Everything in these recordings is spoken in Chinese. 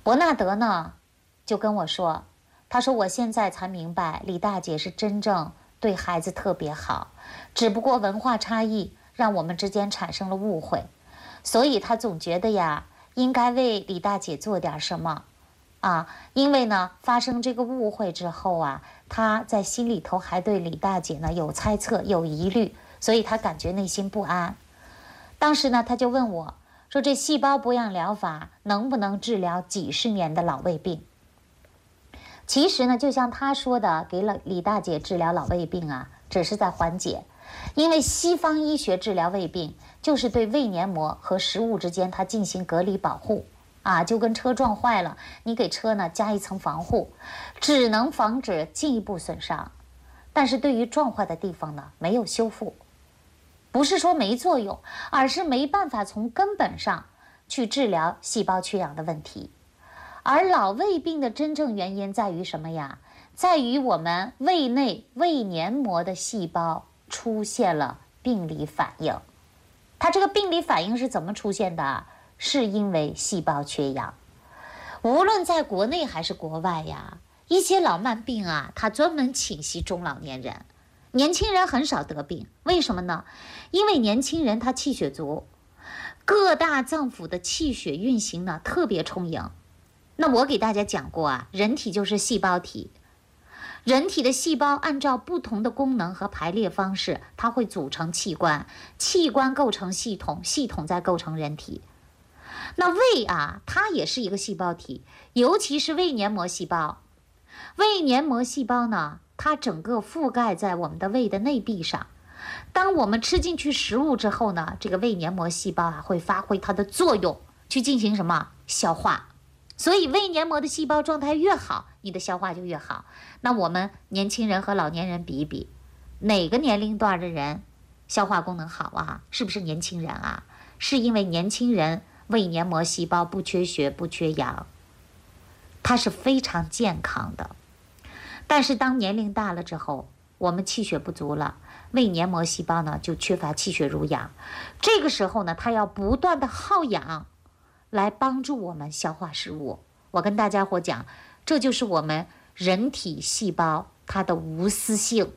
伯纳德呢就跟我说，他说我现在才明白李大姐是真正对孩子特别好，只不过文化差异让我们之间产生了误会，所以他总觉得呀应该为李大姐做点什么啊，因为呢发生这个误会之后啊，他在心里头还对李大姐呢有猜测有疑虑，所以他感觉内心不安。当时呢他就问我说，这细胞补养疗法能不能治疗几十年的老胃病？其实呢就像他说的，给了李大姐治疗老胃病啊只是在缓解，因为西方医学治疗胃病就是对胃黏膜和食物之间它进行隔离保护啊，就跟车撞坏了，你给车呢加一层防护，只能防止进一步损伤，但是对于撞坏的地方呢没有修复，不是说没作用，而是没办法从根本上去治疗细胞缺氧的问题。而老胃病的真正原因在于什么呀？在于我们胃内胃黏膜的细胞出现了病理反应。它这个病理反应是怎么出现的？是因为细胞缺氧。无论在国内还是国外呀，一些老慢病啊，它专门侵袭中老年人，年轻人很少得病。为什么呢？因为年轻人他气血足，各大脏腑的气血运行呢特别充盈。那我给大家讲过啊，人体就是细胞体，人体的细胞按照不同的功能和排列方式，它会组成器官，器官构成系统，系统再构成人体。那胃啊，它也是一个细胞体，尤其是胃黏膜细胞。胃黏膜细胞呢，它整个覆盖在我们的胃的内壁上。当我们吃进去食物之后呢，这个胃黏膜细胞啊会发挥它的作用，去进行什么？消化。所以胃黏膜的细胞状态越好，你的消化就越好。那我们年轻人和老年人比一比，哪个年龄段的人消化功能好啊？是不是年轻人啊？是因为年轻人胃黏膜细胞不缺血不缺氧，它是非常健康的。但是当年龄大了之后，我们气血不足了，胃黏膜细胞呢就缺乏气血濡养，这个时候呢它要不断的耗氧来帮助我们消化食物。我跟大家伙讲，这就是我们人体细胞它的无私性。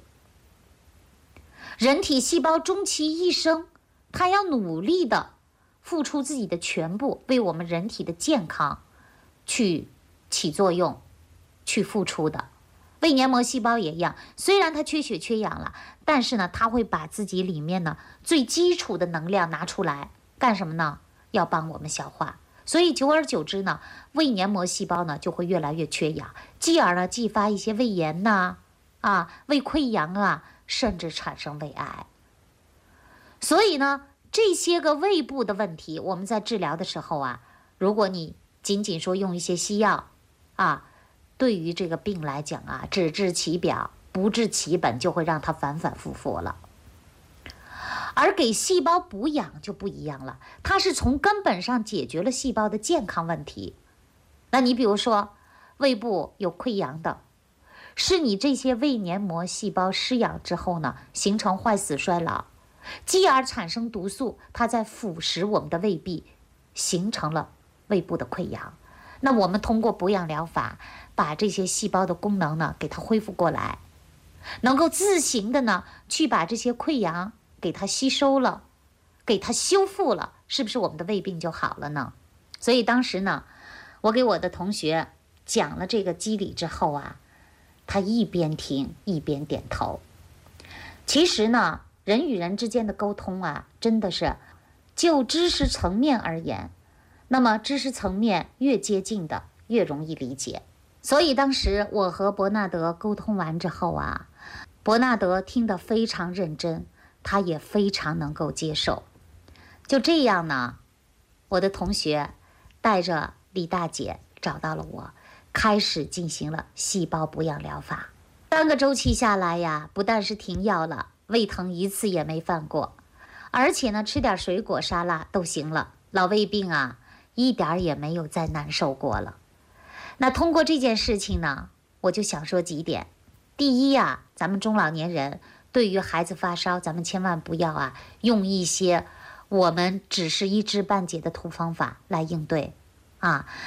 人体细胞终其一生，它要努力的付出自己的全部，为我们人体的健康去起作用，去付出的。胃黏膜细胞也一样，虽然它缺血缺氧了，但是呢它会把自己里面呢最基础的能量拿出来干什么呢？要帮我们消化。所以久而久之呢，胃黏膜细胞呢就会越来越缺氧，继而呢继发一些胃炎呐、胃溃疡啊，甚至产生胃癌。所以呢，这些个胃部的问题，我们在治疗的时候啊，如果你仅仅说用一些西药啊，对于这个病来讲啊，只治其表，不治其本，就会让它反反复复了。而给细胞补养就不一样了，它是从根本上解决了细胞的健康问题。那你比如说胃部有溃疡的，是你这些胃黏膜细胞失养之后呢，形成坏死衰老，继而产生毒素，它在腐蚀我们的胃壁，形成了胃部的溃疡。那我们通过补养疗法，把这些细胞的功能呢给它恢复过来，能够自行的呢去把这些溃疡给它吸收了，给它修复了，是不是我们的胃病就好了呢？所以当时呢，我给我的同学讲了这个机理之后啊，他一边听一边点头。其实呢，人与人之间的沟通啊，真的是就知识层面而言，那么知识层面越接近的越容易理解。所以当时我和伯纳德沟通完之后啊，伯纳德听得非常认真，他也非常能够接受。就这样呢，我的同学带着李大姐找到了我，开始进行了细胞补养疗法。3个周期下来呀，不但是停药了，胃疼一次也没犯过，而且呢吃点水果沙拉都行了，老胃病啊一点也没有再难受过了。那通过这件事情呢，我就想说几点。第一啊，咱们中老年人对于孩子发烧，咱们千万不要啊用一些我们只是一知半解的土方法来应对啊。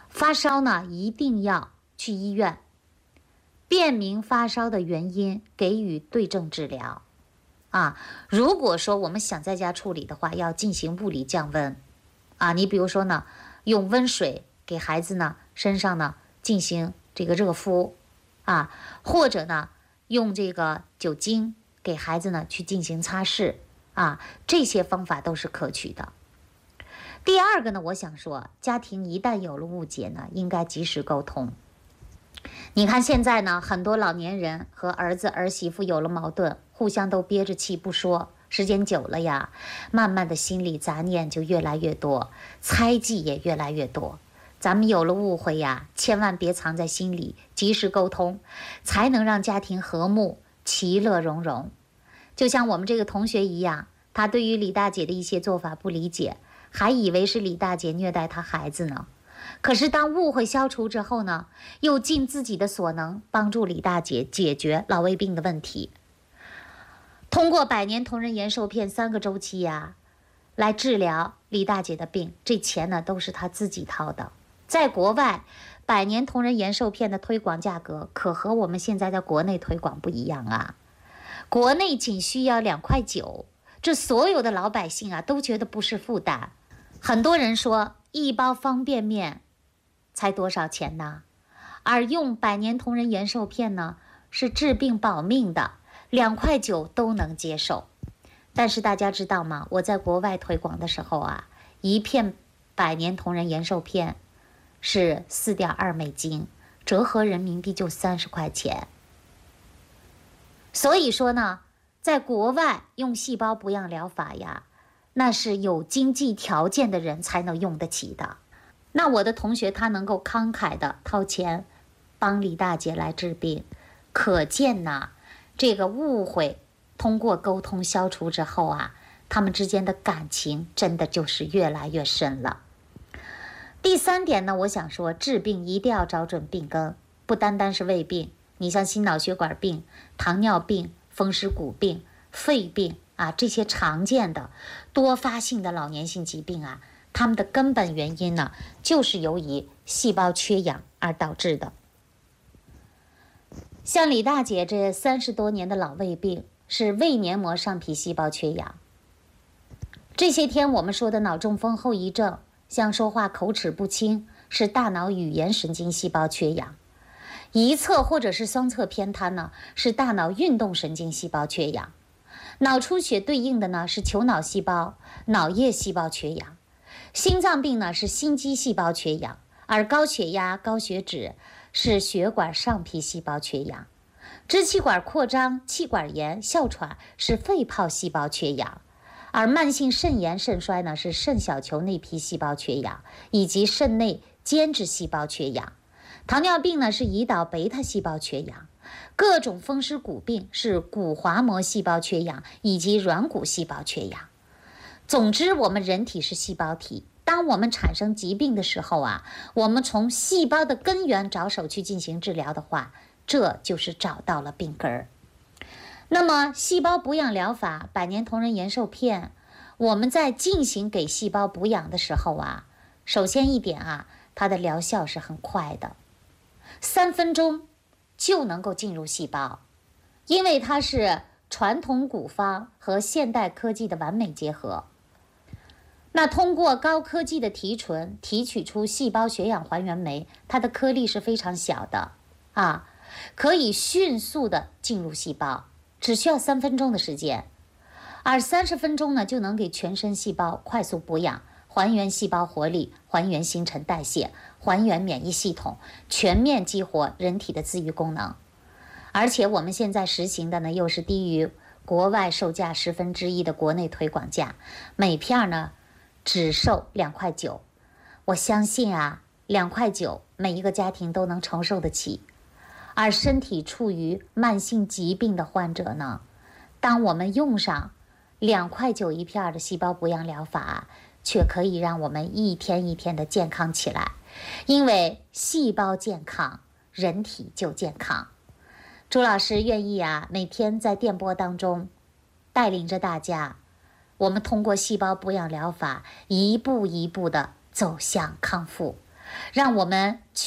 发烧呢一定要去医院，辨明发烧的原因，给予对症治疗。如果说我们想在家处理的话，要进行物理降温。你比如说呢，用温水给孩子呢身上呢进行这个热敷，或者呢用这个酒精给孩子呢去进行擦拭，这些方法都是可取的。第二个呢，我想说，家庭一旦有了误解呢，应该及时沟通。你看现在呢，很多老年人和儿子儿媳妇有了矛盾，互相都憋着气不说，时间久了呀，慢慢的心里杂念就越来越多，猜忌也越来越多。咱们有了误会呀，千万别藏在心里，及时沟通，才能让家庭和睦，其乐融融。就像我们这个同学一样，他对于李大姐的一些做法不理解，还以为是李大姐虐待他孩子呢。可是当误会消除之后呢，又尽自己的所能帮助李大姐解决老胃病的问题。通过百年同仁延寿片3个周期来治疗李大姐的病，这钱呢都是她自己掏的。在国外，百年同仁延寿片的推广价格可和我们现在在国内推广不一样国内仅需要2.9块，这所有的老百姓都觉得不是负担。很多人说一包方便面才多少钱呢？而用百年同仁延寿片呢，是治病保命的，2.9块都能接受。但是大家知道吗？我在国外推广的时候一片百年同仁延寿片是4.2美金，折合人民币就30块钱。所以说呢，在国外用细胞补养疗法那是有经济条件的人才能用得起的。那我的同学他能够慷慨的掏钱帮李大姐来治病，可见这个误会通过沟通消除之后他们之间的感情真的就是越来越深了。第3点呢，我想说，治病一定要找准病根，不单单是胃病，你像心脑血管病、糖尿病、风湿骨病、肺病这些常见的多发性的老年性疾病它们的根本原因呢，就是由于细胞缺氧而导致的。像李大姐这30多年的老胃病是胃黏膜上皮细胞缺氧。这些天我们说的脑中风后遗症，像说话口齿不清，是大脑语言神经细胞缺氧。一侧或者是双侧偏瘫呢，是大脑运动神经细胞缺氧。脑出血对应的呢是球脑细胞、脑叶细胞缺氧。心脏病呢是心肌细胞缺氧，而高血压、高血脂是血管上皮细胞缺氧。支气管扩张、气管炎、哮喘是肺泡细胞缺氧，而慢性肾炎、肾衰呢是肾小球内皮细胞缺氧以及肾内间质细胞缺氧。糖尿病呢是胰岛贝塔细胞缺氧。各种风湿骨病是骨滑膜细胞缺氧以及软骨细胞缺氧。总之，我们人体是细胞体，当我们产生疾病的时候我们从细胞的根源着手去进行治疗的话，这就是找到了病根儿。那么细胞补养疗法百年同仁延寿片，我们在进行给细胞补养的时候首先一点它的疗效是很快的，3分钟就能够进入细胞，因为它是传统古方和现代科技的完美结合。那通过高科技的提纯提取出细胞血氧还原酶，它的颗粒是非常小的可以迅速的进入细胞，只需要3分钟的时间，而30分钟呢就能给全身细胞快速补养，还原细胞活力，还原新陈代谢，还原免疫系统，全面激活人体的自愈功能。而且我们现在实行的呢，又是低于国外售价1/10的国内推广价，每片呢只售2.9块。我相信2.9块每一个家庭都能承受得起。而身体处于慢性疾病的患者呢，当我们用上2.9块一片的细胞补养疗法却可以让我们一天一天的健康起来，因为细胞健康，人体就健康。朱老师愿意每天在电波当中带领着大家，我们通过细胞补养疗法一步一步的走向康复。 让我们